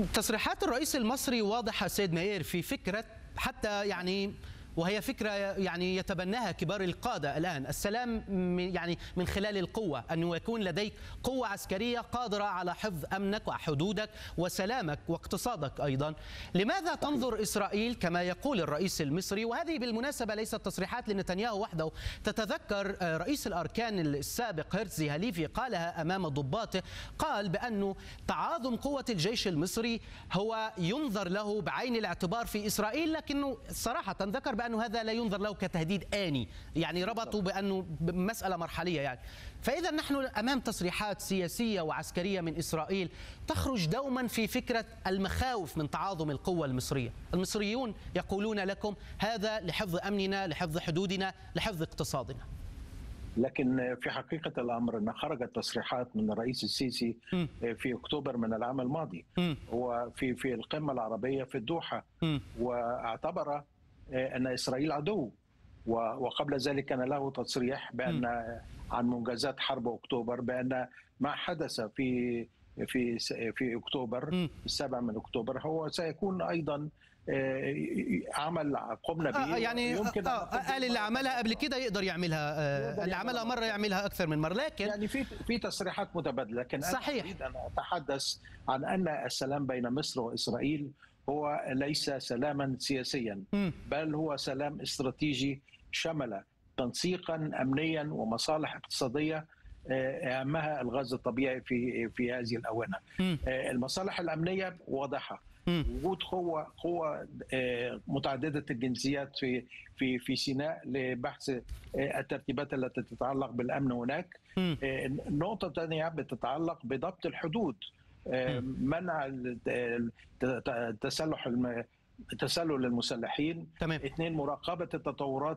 تصريحات الرئيس المصري واضحة سيد ماهر في فكرة، حتى يعني وهي فكرة يعني يتبناها كبار القادة الآن، السلام يعني من خلال القوة، أن يكون لديك قوة عسكرية قادرة على حفظ أمنك وحدودك وسلامك واقتصادك أيضا. لماذا تنظر إسرائيل كما يقول الرئيس المصري؟ وهذه بالمناسبة ليست تصريحات لنتنياهو وحده، تتذكر رئيس الأركان السابق هرتزي هليفي قالها أمام ضباطه، قال بأنه تعاظم قوة الجيش المصري هو ينظر له بعين الاعتبار في إسرائيل، لكنه صراحة ذكر بأنه هذا لا ينظر له كتهديد آني، يعني ربطوا بأنه مسألة مرحلية يعني. فإذا نحن أمام تصريحات سياسية وعسكرية من إسرائيل تخرج دوما في فكرة المخاوف من تعاظم القوة المصرية. المصريون يقولون لكم هذا لحفظ أمننا، لحفظ حدودنا، لحفظ اقتصادنا. لكن في حقيقة الأمر أن خرجت تصريحات من الرئيس السيسي في أكتوبر من العام الماضي وفي القمة العربية في الدوحة، واعتبر أن إسرائيل عدو، وقبل ذلك كان له تصريح بأن عن منجزات حرب أكتوبر، بأن ما حدث في أكتوبر 7 من أكتوبر هو سيكون أيضا عمل قمنا به. يعني قال اللي عملها قبل كده يقدر يعملها، اللي عملها مرة يعملها أكثر من مرة. لكن يعني في تصريحات متبادلة، لكن صحيح. أنا أريد أن أتحدث عن أن السلام بين مصر وإسرائيل هو ليس سلاما سياسيا، بل هو سلام استراتيجي شمل تنسيقا أمنيا ومصالح اقتصادية، أهمها الغاز الطبيعي في هذه الآونة. المصالح الأمنية واضحة، وجود قوة متعددة الجنسيات في سيناء لبحث الترتيبات التي تتعلق بالأمن هناك. النقطة الثانية بتتعلق بضبط الحدود، منع تسلل المسلحين. تمام. 2 مراقبة التطورات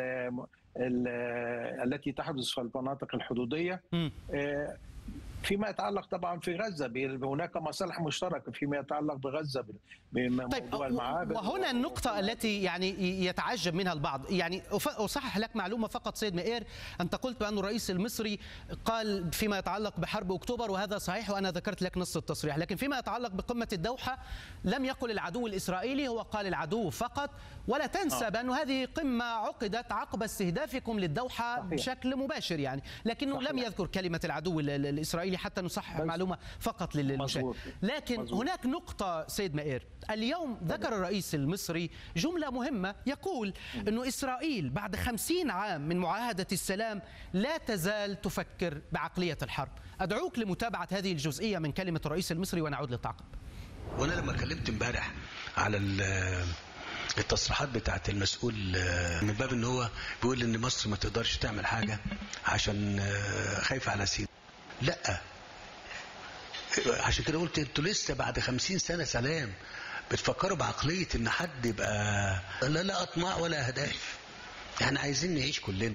التي تحدث في المناطق الحدودية. فيما يتعلق طبعا في غزة هناك مصالح مشتركة فيما يتعلق بغزة بموضوع المعابر. وهنا النقطة التي يعني يتعجب منها البعض، يعني أصحح لك معلومة فقط سيد مائير، أنت قلت بأن الرئيس المصري قال فيما يتعلق بحرب أكتوبر، وهذا صحيح وأنا ذكرت لك نص التصريح، لكن فيما يتعلق بقمة الدوحة لم يقل العدو الإسرائيلي، هو قال العدو فقط. ولا تنسى بأن هذه قمة عقدت عقب استهدافكم للدوحة صحيح. بشكل مباشر يعني، لكنه صحيح. لم يذكر كلمة العدو الإسرائيلي حتى نصحح معلومة فقط للمشاهد. لكن مزبوط. هناك نقطة سيد مائير، اليوم ذكر الرئيس المصري جملة مهمة، يقول أنه إسرائيل بعد 50 عام من معاهدة السلام لا تزال تفكر بعقلية الحرب. أدعوك لمتابعة هذه الجزئية من كلمة الرئيس المصري ونعود للتعقيب. وأنا لما كلمت امبارح على التصريحات بتاعت المسؤول من باب ان هو بيقول ان مصر ما تقدرش تعمل حاجة عشان خايفة على سيناء، لا، عشان كده قلت انتوا لسه بعد 50 سنة سلام بتفكروا بعقلية ان حد يبقى لا اطماع ولا اهداف، احنا عايزين نعيش كلنا.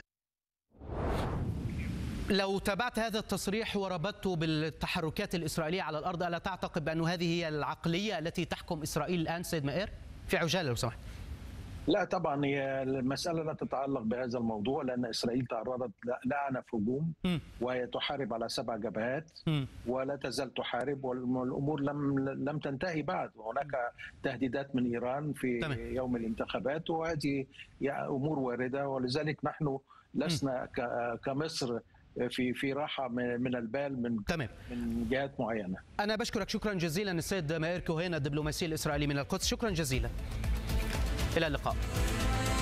لو تابعت هذا التصريح وربطته بالتحركات الإسرائيلية على الأرض، ألا تعتقد بأن هذه هي العقلية التي تحكم إسرائيل الآن سيد مائير؟ في عجالة لو سمحت. لا طبعا، هي المسألة لا تتعلق بهذا الموضوع، لأن إسرائيل تعرضت لعنف هجوم وهي تحارب على 7 جبهات ولا تزال تحارب، والأمور لم تنتهي بعد، وهناك تهديدات من إيران في يوم الانتخابات، وهذه أمور واردة، ولذلك نحن لسنا كمصر في راحة من البال من جهات معينة. أنا بشكرك شكرا جزيلا السيد مائير كوهين الدبلوماسي الإسرائيلي من القدس، شكرا جزيلا، إلى اللقاء.